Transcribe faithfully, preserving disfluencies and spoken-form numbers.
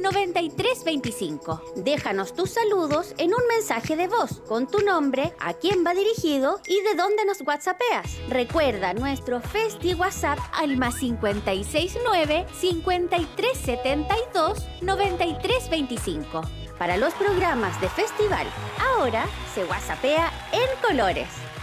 noventa y tres veinticinco. Déjanos tus saludos en un mensaje de voz con tu nombre, a quién va dirigido y de dónde nos whatsappeas. Recuerda nuestro Festi WhatsApp al más cincuenta y seis nueve, cincuenta y tres setenta y dos, noventa y tres veinticinco. para los programas de festival. Ahora se whatsappea en colores.